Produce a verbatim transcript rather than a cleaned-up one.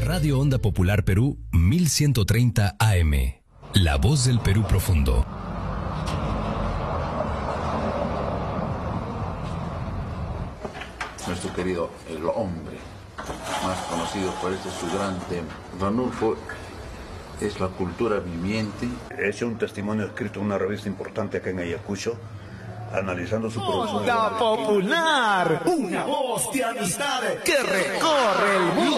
Radio Onda Popular Perú mil ciento treinta A M. La voz del Perú profundo. Nuestro querido El Hombre, más conocido por este su gran tema. Ranulfo es la cultura viviente. Es un testimonio escrito en una revista importante acá en Ayacucho, analizando su producción. Onda Popular, una voz de amistad que recorre el mundo.